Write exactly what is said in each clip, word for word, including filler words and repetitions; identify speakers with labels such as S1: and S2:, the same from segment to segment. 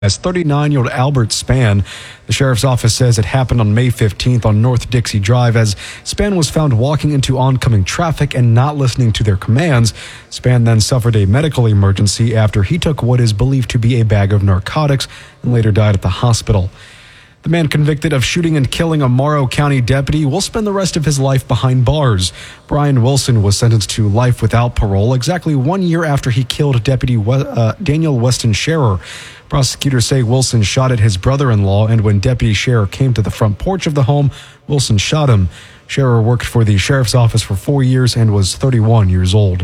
S1: As thirty-nine-year-old Albert Spann. The sheriff's office says it happened on May fifteenth on North Dixie Drive as Spann was found walking into oncoming traffic and not listening to their commands. Spann then suffered a medical emergency after he took what is believed to be a bag of narcotics and later died at the hospital. The man convicted of shooting and killing a Morrow County deputy will spend the rest of his life behind bars. Brian Wilson was sentenced to life without parole exactly one year after he killed Deputy we- uh, Daniel Weston Scherer. Prosecutors say Wilson shot at his brother-in-law, and when Deputy Scherer came to the front porch of the home, Wilson shot him. Scherer worked for the sheriff's office for four years and was thirty-one years old.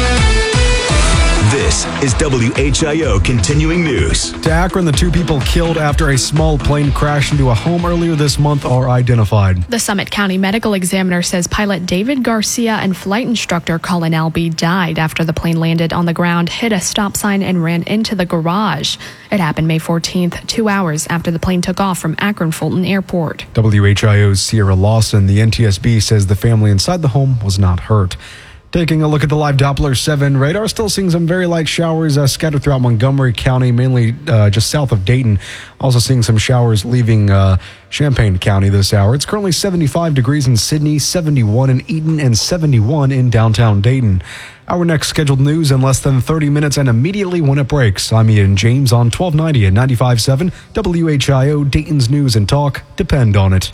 S2: This is W H I O Continuing News.
S1: To Akron, the two people killed after a small plane crashed into a home earlier this month are identified.
S3: The Summit County Medical Examiner says pilot David Garcia and flight instructor Colin Albee died after the plane landed on the ground, hit a stop sign, and ran into the garage. It happened May fourteenth, two hours after the plane took off from Akron Fulton Airport.
S1: W H I O's Sierra Lawson, the N T S B, says the family inside the home was not hurt. Taking a look at the live Doppler seven radar, still seeing some very light showers uh, scattered throughout Montgomery County, mainly uh, just south of Dayton. Also seeing some showers leaving uh, Champaign County this hour. It's currently seventy-five degrees in Sydney, seventy-one in Eden, and seventy-one in downtown Dayton. Our next scheduled news in less than thirty minutes and immediately when it breaks. I'm Ian James on twelve ninety and ninety-five point seven W H I O, Dayton's News and Talk. Depend on it.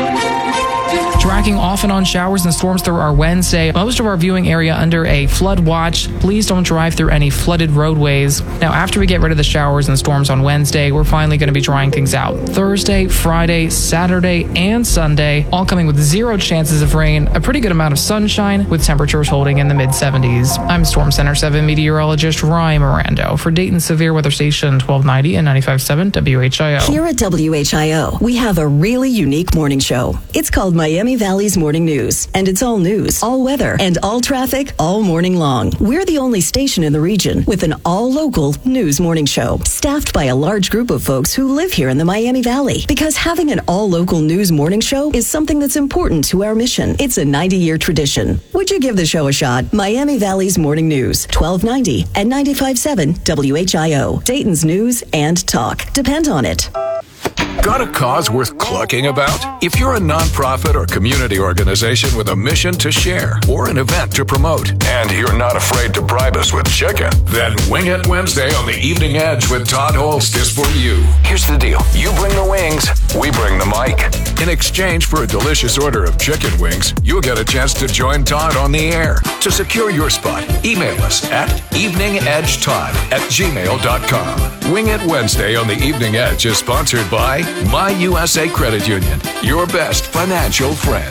S4: Tracking off and on showers and storms through our Wednesday. Most of our viewing area under a flood watch. Please don't drive through any flooded roadways. Now, after we get rid of the showers and storms on Wednesday, we're finally going to be drying things out. Thursday, Friday, Saturday, and Sunday, all coming with zero chances of rain, a pretty good amount of sunshine, with temperatures holding in the mid seventies. I'm Storm Center seven meteorologist Ryan Mirando for Dayton Severe Weather Station twelve ninety and ninety-five point seven W H I O.
S5: Here at W H I O, we have a really unique morning show. It's called Miami Valley's Morning News, and it's all news, all weather, and all traffic all morning long. We're the only station in the region with an all-local news morning show, staffed by a large group of folks who live here in the Miami Valley. Because having an all-local news morning show is something that's important to our mission. It's a ninety-year tradition. Would you give the show a shot? Miami Valley's Morning News, twelve ninety and ninety-five point seven W H I O, Dayton's News and Talk. Depend on it.
S6: Got a cause worth clucking about? If you're a nonprofit or community organization with a mission to share or an event to promote, and you're not afraid to bribe us with chicken, then Wing It Wednesday on the Evening Edge with Todd Holst is for you. Here's the deal. You bring the wings, we bring the mic. In exchange for a delicious order of chicken wings, you'll get a chance to join Todd on the air. To secure your spot, email us at eveningedgetodd at gmail dot com. Wing It Wednesday on the Evening Edge is sponsored by My U S A Credit Union, your best financial friend.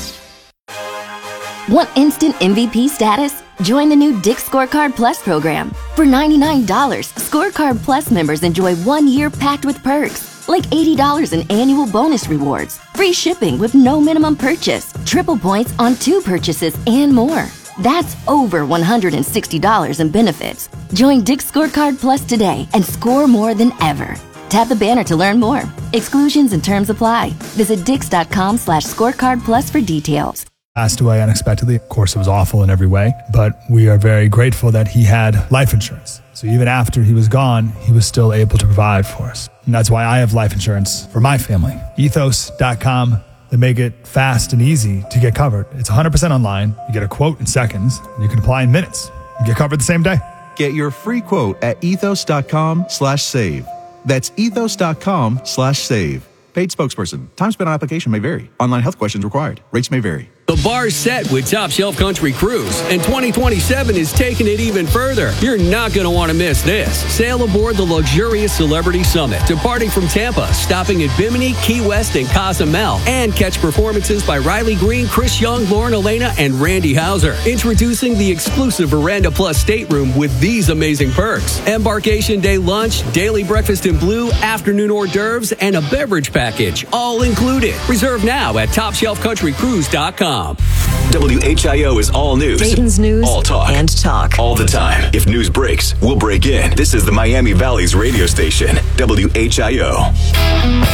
S7: Want instant M V P status? Join the new Dick's Scorecard Plus program. For ninety-nine dollars, Scorecard Plus members enjoy one year packed with perks, like eighty dollars in annual bonus rewards, free shipping with no minimum purchase, triple points on two purchases, and more. That's over one hundred sixty dollars in benefits. Join Dick's Scorecard Plus today and score more than ever. Tap the banner to learn more. Exclusions and terms apply. Visit dix.com slash scorecard plus for details.
S8: Passed away unexpectedly. Of course, it was awful in every way, but we are very grateful that he had life insurance. So even after he was gone, he was still able to provide for us. And that's why I have life insurance for my family. ethos dot com. They make it fast and easy to get covered. It's one hundred percent online. You get a quote in seconds, and you can apply in minutes. You get covered the same day.
S9: Get your free quote at ethos.com slash save. That's ethos.com slash save. Paid spokesperson. Time spent on application may vary. Online health questions required. Rates may vary.
S10: The bar's set with Top Shelf Country Cruise, and twenty twenty-seven is taking it even further. You're not going to want to miss this. Sail aboard the luxurious Celebrity Summit, departing from Tampa, stopping at Bimini, Key West, and Cozumel, and catch performances by Riley Green, Chris Young, Lauren Elena, and Randy Hauser. Introducing the exclusive Veranda Plus stateroom with these amazing perks: embarkation day lunch, daily breakfast in blue, afternoon hors d'oeuvres, and a beverage package, all included. Reserve now at top shelf country cruise dot com.
S2: W H I O is all news.
S5: Dayton's News
S2: all talk.
S5: and Talk.
S2: All the time. If news breaks, we'll break in. This is the Miami Valley's radio station, W H I O.